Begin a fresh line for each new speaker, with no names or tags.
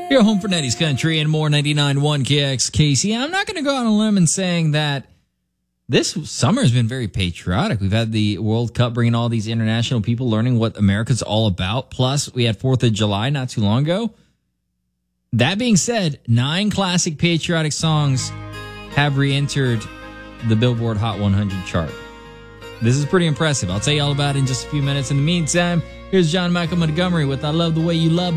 You're home for Nettie's Country and more 99.1 KXKC. I'm not going to go out on a limb and saying that this summer has been very patriotic. We've had the World Cup bringing all these international people learning what America's all about. Plus, we had 4th of July not too long ago. That being said, 9 classic patriotic songs have re-entered the Billboard Hot 100 chart. This is pretty impressive. I'll tell you all about it in just a few minutes. In the meantime, here's John Michael Montgomery with I Love the Way You Love